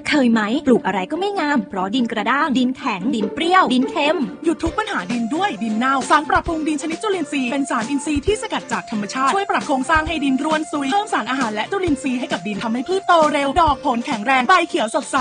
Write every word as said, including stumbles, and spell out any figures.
เคยไหมปลูกอะไรก็ไม่งามเพราะดินกระด้างดินแข็งดินเปรี้ยวดินเค็มหยุดทุกปัญหาดินด้วยดินเน่าสารปรับปรุงดินชนิดจุลินทรีย์เป็นสารอินทรีย์ที่สกัดจากธรรมชาติช่วยปรับโครงสร้างให้ดินร่วนซุยเพิ่มสารอาหารและจุลินทรีย์ให้กับดินทำให้พืชโตเร็วดอกผลแข็งแรงใบเขียวสดใส